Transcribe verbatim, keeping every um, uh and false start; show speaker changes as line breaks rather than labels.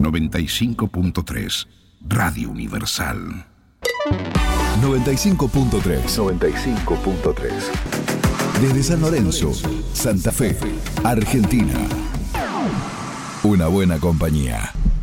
noventa y cinco punto tres, Radio Universal.
noventa y cinco punto tres.
noventa y cinco punto tres.
Desde San Lorenzo, Santa Fe, Argentina. Una buena compañía.